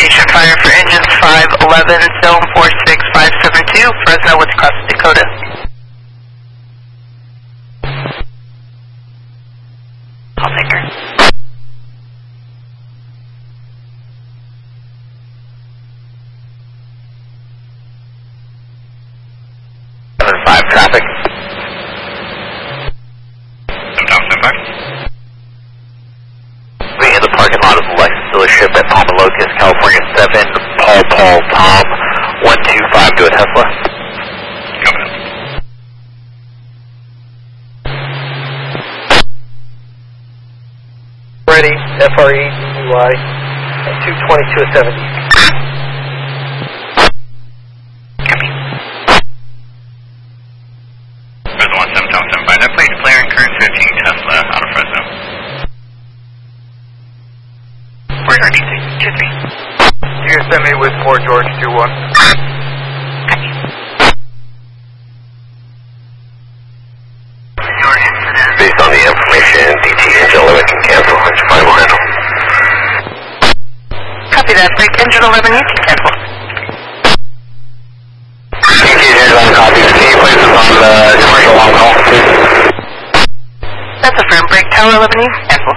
Station fire for engines 511, zone 46572, Fresno with Cross Dakota. I'll take her. 5 traffic. We in the parking lot of the Lexus dealership at Palma Locust, California 7, Paul, Tom, 125 to a Tesla. Coming. Ready, FRE, DUI, 220 to a 70. Send me with Fort George 2-1. Based on the information, DT engine 11 can cancel. It's final handle. Copy that. Break engine 11, you can cancel. DT engine 11 copy. Can you place this on the commercial long call, please? That's affirmed. Break tower 11, you can cancel.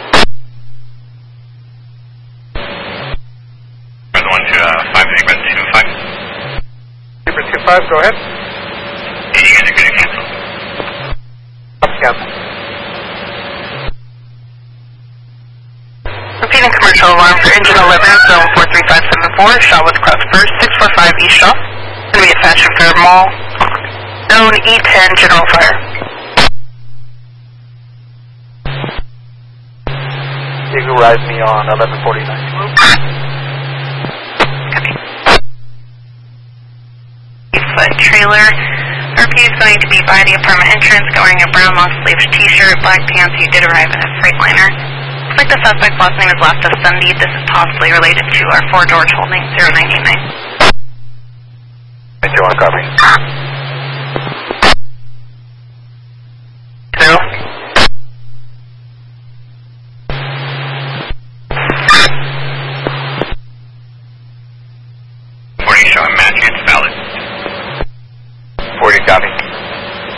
5, go ahead. Yeah, you guys are good to cancel. Cancel. Repeating commercial alarm for engine 11, zone 43574, Shawwood Cross First, 645 East Shaw. Going to be at Fashion Fair Mall, zone E10, general fire. You can ride me on 1149. Trailer. RP is going to be by the apartment entrance, wearing a brown long-sleeved t-shirt, black pants. He did arrive in a Freightliner. Looks like the suspect's last name is last of Sunday. This is possibly related to our Fort George holding 099. Thank you, copy.